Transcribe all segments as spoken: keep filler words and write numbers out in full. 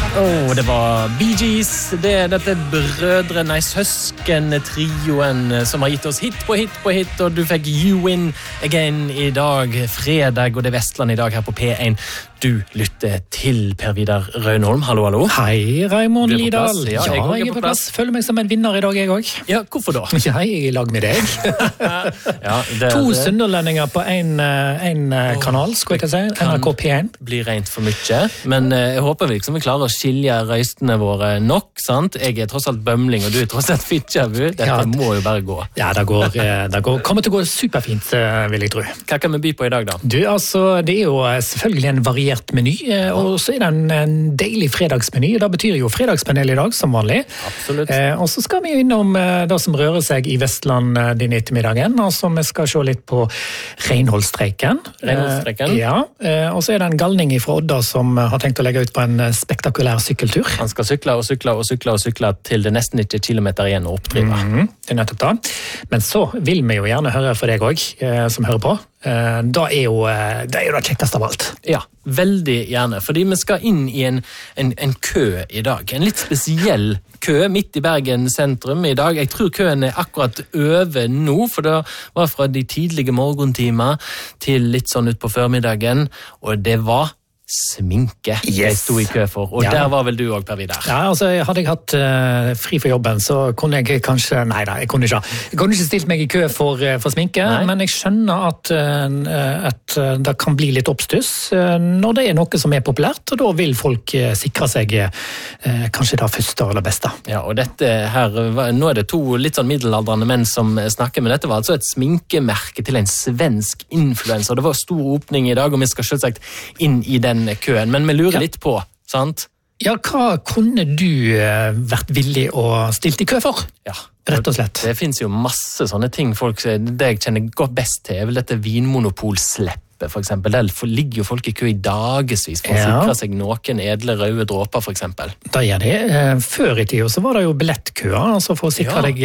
Oh, det var Bee Gees, det er dette brødre, nei, søsken-trioen som har gitt oss hit på hit på hit, og du fikk You Win Again i dag, fredag, og det er Vestland i dag her på P en. Du lytter til Per Vidar Rønholm. Hallo, hallo. Hei, Raimond Lidal. Ja, jeg, ja, jeg er på plass. Føler meg som en vinner i dag, jeg også. Ja, hvorfor da? Ja, jeg er i lag med deg. ja, det, to sønderlendinger på en, en oh, kanal, skal jeg si. N R K P en. Blir rent for mye, men jeg håper vi liksom vi klarer å skilje røystene våre nok, sant? Jeg er tross alt bømling, og du er tross alt Fitjabu. Dette ja, må jo bare gå. Ja, det går, det går. Kommer til å gå superfint, vil jeg tro. Hva kan vi by på i dag, da? Du, altså, det er jo selvfølgelig en variert meny, og så er det en, en deilig fredagsmeny. Det betyr jo fredagspanel i dag, som vanlig. Absolutt. Eh, og så skal vi jo innom eh, det som rører seg i Vestland eh, din ettermiddagen. Altså, vi skal se litt på renholdsstreiken. Renholdsstreiken? Eh, ja, eh, og så er det en galning fra Odda som har tenkt å legge ut på en spektakulær sykkeltur. Han skal sykle og sykle og sykle og sykle til det nesten ikke kilometer igjen å oppdrive. Mm, det er nettopp da. Men så vil vi jo gjerne høre fra deg også, eh, som hører på. Eh, da er jo det er jo det kjekkeste av alt. Ja, veldig gjerne, fordi vi skal inn i en, en, en kø i dag. En litt spesiell kø midt i Bergen sentrum i dag. Jeg tror køen er akkurat over nå, for det var fra de tidlige morgentimer til litt sånn ut på formiddagen, og det var sminke yes. Jeg stod i kø for, og ja. Der var vel du også, Per Vidar. Ja, altså, hadde jeg hatt uh, fri for jobben, så kunne jeg kanskje, nei da, jeg kunne ikke, jeg kunne ikke stilt meg i kø for, uh, for sminke, nei. Men jeg skjønner at, uh, at uh, det kan bli litt oppstuss uh, når det er noe som er populært, og da vil folk uh, sikre seg uh, kanskje det første eller beste. Ja, og dette her, nå er det to litt sånn middelaldrende menn som snakker, men dette var altså et sminkemerke til en svensk influencer. Det var stor åpning i dag, og vi skal selvsagt inn i den køen, men vi lurer ja. Litt på, sant? Ja, hva kunne du vært villig å stilt i kø for? Ja. Rett og slett. Det finnes jo masse sånne ting. Folk, det jeg kjenner godt best til, er vel dette vinmonopolsleppet, for eksempel. Der ligger jo folk i kø i dagesvis for å ja. Sikre seg noen edle røde dråper, for eksempel. Da gjør det. Før i tiden så var det jo billettkøer, altså for å sikre ja.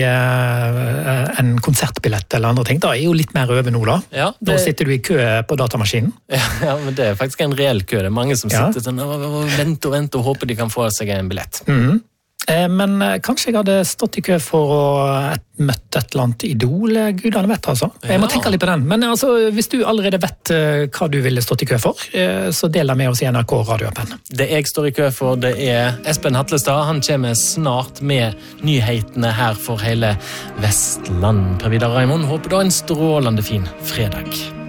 Deg en konsertbillett eller andre ting. Da er jo litt mer over nå, da. Ja, det... Da sitter du i kø på datamaskinen. Ja, ja, men det er faktisk en reell kø. Det er mange som ja. Sitter sånn og venter og venter og håper de kan få seg en billett. Mhm. Men kanskje jeg hadde stått i kø for å møtte et eller annet idol, gudene vet altså. Jeg må ja. Tenke litt på den, men altså, hvis du allerede vet hva du ville stått i kø for, så deler med oss i N R K radioappen. Det jeg står i kø for, det er Espen Hatlestad. Han kommer snart med nyhetene her for hele Vestland. Per Vidar Raimond, håper du har en strålende fin fredag.